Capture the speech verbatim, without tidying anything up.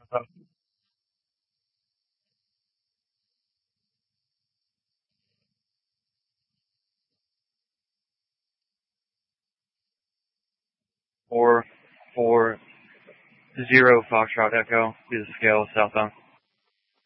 Uh, four, four, zero, Foxtrot Echo, is the scale, southbound.